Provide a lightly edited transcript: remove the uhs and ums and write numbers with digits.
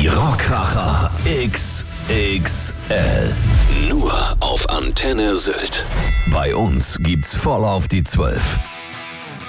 Rockkracher XXL. Nur auf Antenne Sylt. Bei uns gibt's voll auf die 12.